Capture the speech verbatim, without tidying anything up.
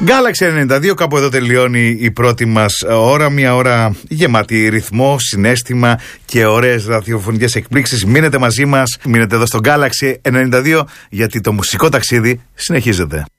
Galaxy ενενήντα δύο, κάπου εδώ τελειώνει η πρώτη μας ώρα. Μια ώρα γεμάτη ρυθμό, συναίσθημα και ωραίες ραδιοφωνικές εκπλήξεις. Μείνετε μαζί μας, μείνετε εδώ στο Galaxy ενενήντα δύο, γιατί το μουσικό ταξίδι συνεχίζεται.